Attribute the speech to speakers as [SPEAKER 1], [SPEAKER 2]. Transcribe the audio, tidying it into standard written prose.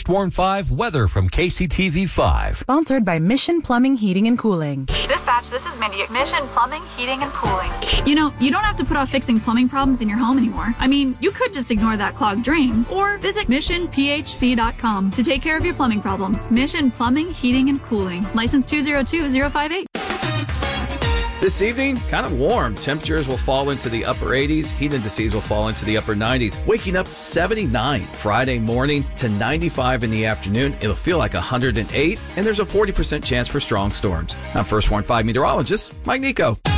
[SPEAKER 1] First Warn 5 weather from KCTV 5.
[SPEAKER 2] Sponsored by Mission Plumbing, Heating, and Cooling.
[SPEAKER 3] Dispatch, this is Mindy at Mission Plumbing, Heating, and Cooling.
[SPEAKER 4] You know, you don't have to put off fixing plumbing problems in your home anymore. I mean, you could just ignore that clogged drain or visit missionphc.com to take care of your plumbing problems. Mission Plumbing, Heating, and Cooling. License 202058.
[SPEAKER 5] This evening, kind of warm. Temperatures will fall into the upper 80s. Heat indices will fall into the upper 90s. Waking up 79 Friday morning to 95 in the afternoon. It'll feel like 108, and there's a 40% chance for strong storms. I'm First Warn 5 meteorologist Mike Nico.